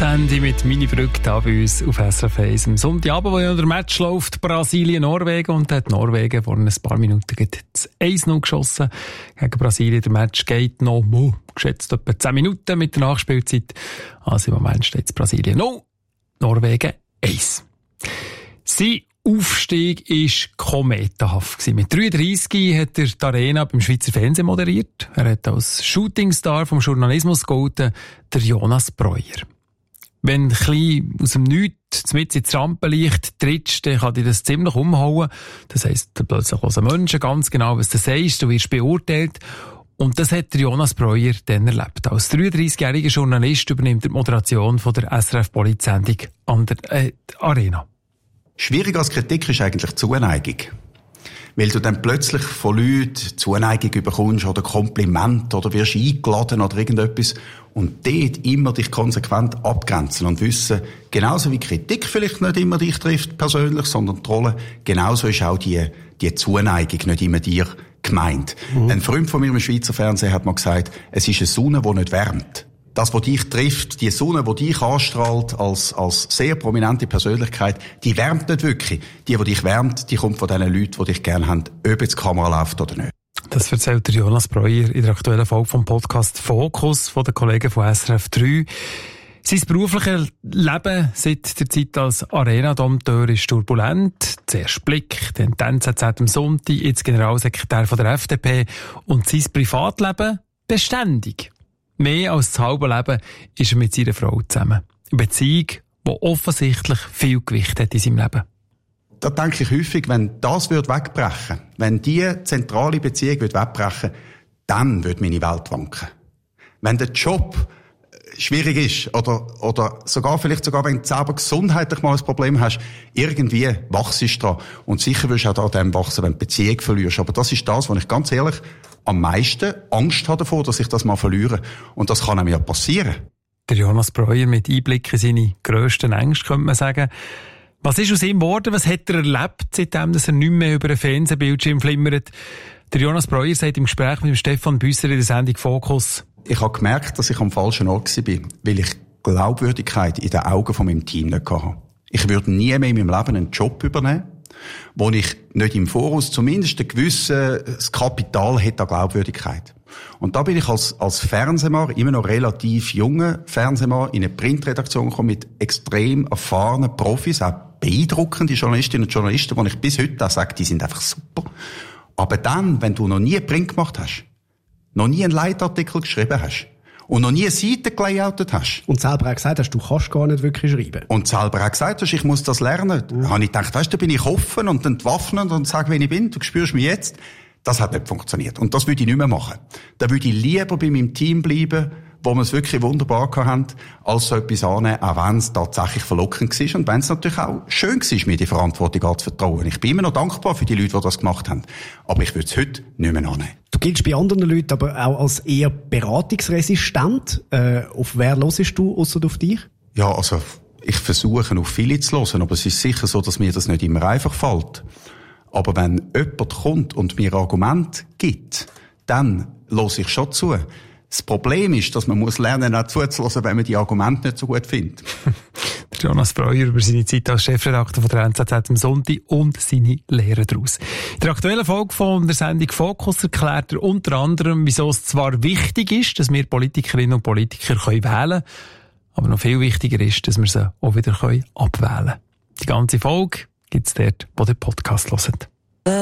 Sandy mit Mini Brück da bei uns auf SRF 1. Am Sonntagabend, wo ja der Match läuft, Brasilien-Norwegen, und hat Norwegen vor ein paar Minuten das 1-0 geschossen gegen Brasilien. Der Match geht noch geschätzt etwa 10 Minuten mit der Nachspielzeit. Also im Moment steht es Brasilien 0, Norwegen 1. Sein Aufstieg war kometenhaft. Mit 33 hat er die Arena beim Schweizer Fernsehen moderiert. Er hat als Shootingstar vom Journalismus gegolten, der Jonas Breuer. Wenn du ein bisschen aus dem Nichts mit ins Rampenlicht trittst, dann kann dich das ziemlich umhauen. Das heisst, plötzlich hören Menschen ganz genau, was du sagst, du wirst beurteilt. Und das hat der Jonas Breuer dann erlebt. Als 33-jähriger Journalist übernimmt er die Moderation von der SRF-Politsendung an der Arena. Schwieriger als Kritik ist eigentlich Zuneigung. Weil du dann plötzlich von Leuten Zuneigung bekommst oder Kompliment oder wirst eingeladen oder irgendetwas und dort immer dich konsequent abgrenzen und wissen, genauso wie Kritik vielleicht nicht immer dich trifft persönlich, sondern die Rolle, genauso ist auch die Zuneigung nicht immer dir gemeint. Ein Freund von mir im Schweizer Fernsehen hat mal gesagt, es ist eine Sonne, die nicht wärmt. Das, was dich trifft, die Sonne, die dich anstrahlt als sehr prominente Persönlichkeit, die wärmt nicht wirklich. Die dich wärmt, die kommt von den Leuten, die dich gerne haben, ob jetzt die Kamera läuft oder nicht. Das erzählt der Jonas Breuer in der aktuellen Folge vom Podcast Fokus von den Kollegen von SRF 3. Sein berufliches Leben seit der Zeit als Arena-Dompteur ist turbulent. Zuerst Blick, dann die NZZ am Sonntag, jetzt Generalsekretär von der FDP. Und sein Privatleben beständig. Mehr als das halbe Leben ist er mit seiner Frau zusammen. Eine Beziehung, die offensichtlich viel Gewicht hat in seinem Leben. Da denke ich häufig, wenn das wegbrechen würde, wenn diese zentrale Beziehung wegbrechen würde, dann würde meine Welt wanken. Wenn der Job schwierig ist oder vielleicht sogar wenn du selber gesundheitlich mal ein Problem hast, irgendwie wachst du dran. Und sicher wirst du auch an dem wachsen, wenn du die Beziehung verlierst. Aber das ist das, was ich ganz ehrlich am meisten Angst habe davor, dass ich das mal verliere. Und das kann einem ja passieren. Der Jonas Breuer mit Einblick in seine grössten Ängste, könnte man sagen. Was ist aus ihm geworden? Was hat er erlebt, seitdem dass er nicht mehr über einen Fernsehbildschirm flimmert? Der Jonas Breuer sagt im Gespräch mit dem Stefan Büsser in der Sendung Fokus: Ich habe gemerkt, dass ich am falschen Ort war, weil ich Glaubwürdigkeit in den Augen von meinem Team nicht hatte. Ich würde nie mehr in meinem Leben einen Job übernehmen, wo ich nicht im Voraus zumindest ein gewisses Kapital hätte an Glaubwürdigkeit. Und da bin ich als Fernsehmann, immer noch relativ junger Fernsehmann, in eine Printredaktion gekommen mit extrem erfahrenen Profis, auch beeindruckende Journalistinnen und Journalisten, wo ich bis heute auch sage, die sind einfach super. Aber dann, wenn du noch nie Print gemacht hast, noch nie einen Leitartikel geschrieben hast und noch nie eine Seite gelayoutet hast. Und selber auch gesagt hast, du kannst gar nicht wirklich schreiben. Und selber auch gesagt hast, ich muss das lernen. Da habe ich gedacht, weißt du, da bin ich offen und entwaffnet und sage, wen ich bin, du spürst mich jetzt. Das hat nicht funktioniert. Und das würde ich nicht mehr machen. Da würde ich lieber bei meinem Team bleiben, wo wir es wirklich wunderbar hatten, als so etwas annehmen, auch wenn es tatsächlich verlockend war und wenn es natürlich auch schön war, mir die Verantwortung anzuvertrauen. Ich bin immer noch dankbar für die Leute, die das gemacht haben. Aber ich würde es heute nicht mehr annehmen. Du giltst bei anderen Leuten aber auch als eher beratungsresistent. Auf wer hörst du, ausser auf dich? Ja, also ich versuche auf viele zu hören, aber es ist sicher so, dass mir das nicht immer einfach fällt. Aber wenn jemand kommt und mir Argumente gibt, dann höre ich schon zu. Das Problem ist, dass man muss lernen, auch zuzuhören, wenn man die Argumente nicht so gut findet. Jonas Breuer über seine Zeit als Chefredakteur von der NZZ am Sonntag und seine Lehre daraus. In der aktuellen Folge von der Sendung Fokus erklärt er unter anderem, wieso es zwar wichtig ist, dass wir Politikerinnen und Politiker wählen können, aber noch viel wichtiger ist, dass wir sie auch wieder abwählen können. Die ganze Folge gibt's dort, wo der Podcast hört.